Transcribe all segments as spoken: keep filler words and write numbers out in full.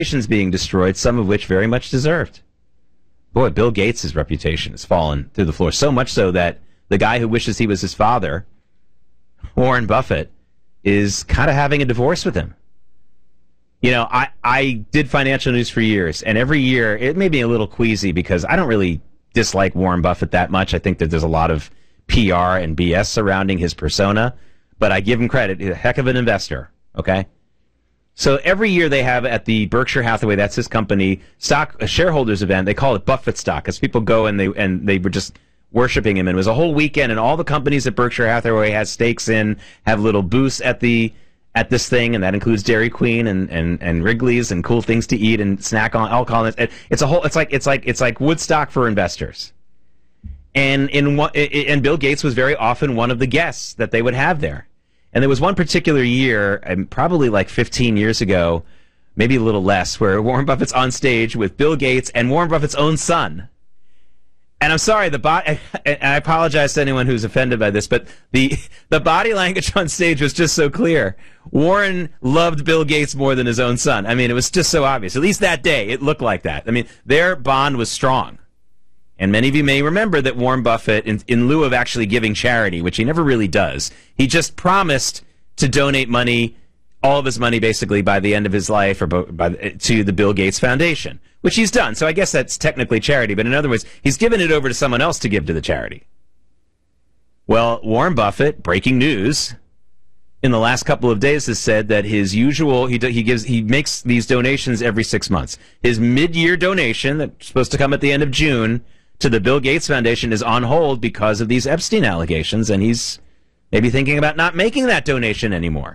reputations being destroyed, some of which very much deserved. Boy, Bill Gates' reputation has fallen through the floor, so much so that the guy who wishes he was his father, Warren Buffett, is kind of having a divorce with him. You know, I, I did financial news for years, and every year it made me a little queasy because I don't really dislike Warren Buffett that much. I think that there's a lot of P R and B S surrounding his persona, but I give him credit. He's a heck of an investor, okay? So every year they have at the Berkshire Hathaway, that's his company, stock a shareholders event. They call it Buffett stock because people go and they and they were just worshiping him. And it was a whole weekend, and all the companies that Berkshire Hathaway has stakes in have little booths at the at this thing, and that includes Dairy Queen and, and, and Wrigley's and cool things to eat and snack on alcohol. It's a whole. It's like it's like it's like Woodstock for investors. And in one, and Bill Gates was very often one of the guests that they would have there. And there was one particular year, probably like fifteen years ago, maybe a little less, where Warren Buffett's on stage with Bill Gates and Warren Buffett's own son. And I'm sorry, the bo- and I apologize to anyone who's offended by this, but the the body language on stage was just so clear. Warren loved Bill Gates more than his own son. I mean, it was just so obvious. At least that day, it looked like that. I mean, their bond was strong. And many of you may remember that Warren Buffett, in, in lieu of actually giving charity, which he never really does, he just promised to donate money, all of his money basically, by the end of his life, or by, to the Bill Gates Foundation, which he's done. So I guess that's technically charity, but in other words, he's given it over to someone else to give to the charity. Well, Warren Buffett, breaking news, in the last couple of days has said that his usual, he he gives he makes these donations every six months. His mid-year donation, that's supposed to come at the end of June, to the Bill Gates Foundation is on hold because of these Epstein allegations, and he's maybe thinking about not making that donation anymore.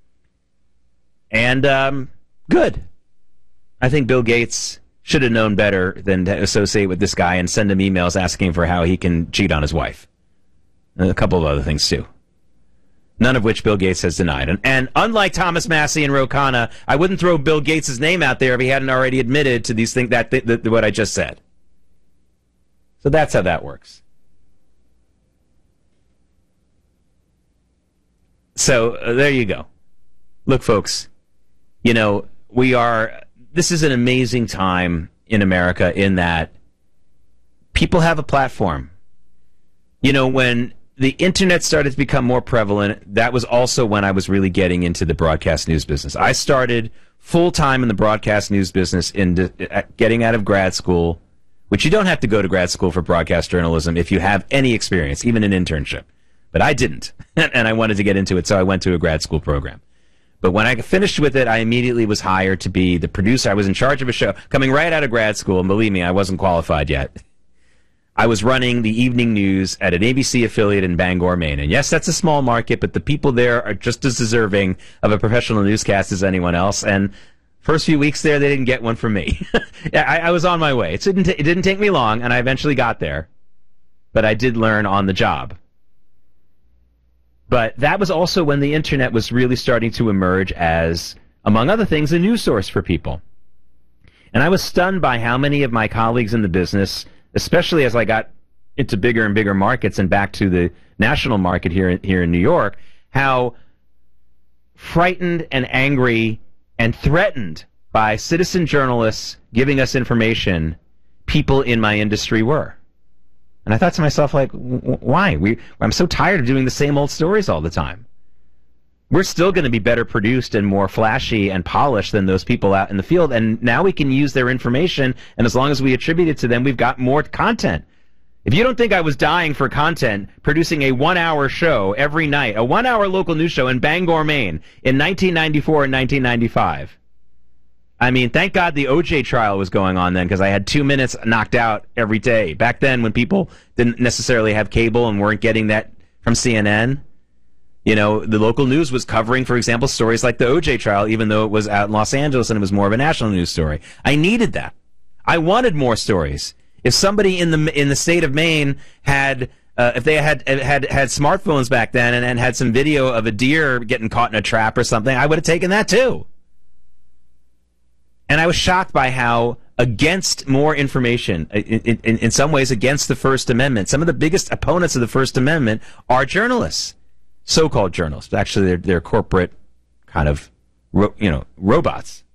And um, good. I think Bill Gates should have known better than to associate with this guy and send him emails asking for how he can cheat on his wife. And a couple of other things, too. None of which Bill Gates has denied. And, and unlike Thomas Massie and Ro Khanna, I wouldn't throw Bill Gates' name out there if he hadn't already admitted to these things, that, that, that what I just said. So that's how that works. So uh, there you go. Look, folks, you know, we are, this is an amazing time in America in that people have a platform. You know, when the internet started to become more prevalent, that was also when I was really getting into the broadcast news business. I started full-time in the broadcast news business in de- getting out of grad school, which you don't have to go to grad school for broadcast journalism if you have any experience, even an internship. But I didn't, and I wanted to get into it, so I went to a grad school program. But when I finished with it, I immediately was hired to be the producer. I was in charge of a show, coming right out of grad school, and believe me, I wasn't qualified yet. I was running the evening news at an A B C affiliate in Bangor, Maine. And yes, that's a small market, but the people there are just as deserving of a professional newscast as anyone else, and first few weeks there, they didn't get one from me. I, I was on my way. It didn't, t- it didn't take me long, and I eventually got there. But I did learn on the job. But that was also when the internet was really starting to emerge as, among other things, a news source for people. And I was stunned by how many of my colleagues in the business, especially as I got into bigger and bigger markets and back to the national market here, here in New York, how frightened and angry and threatened by citizen journalists giving us information people in my industry were. And I thought to myself, like, why? We, I'm so tired of doing the same old stories all the time. We're still going to be better produced and more flashy and polished than those people out in the field, and now we can use their information, and as long as we attribute it to them, we've got more content. If you don't think I was dying for content, producing a one-hour show every night, a one-hour local news show in Bangor, Maine, in nineteen ninety-four and nineteen ninety-five, I mean, thank God the O J trial was going on then, because I had two minutes knocked out every day. Back then, when people didn't necessarily have cable and weren't getting that from C N N, you know, the local news was covering, for example, stories like the O J trial, even though it was out in Los Angeles and it was more of a national news story. I needed that. I wanted more stories. If somebody in the in the state of Maine had, uh, if they had had had smartphones back then and, and had some video of a deer getting caught in a trap or something, I would have taken that too. And I was shocked by how against more information, in, in, in some ways against the First Amendment, some of the biggest opponents of the First Amendment are journalists, so-called journalists. Actually, they're, they're corporate kind of, ro- you know, robots.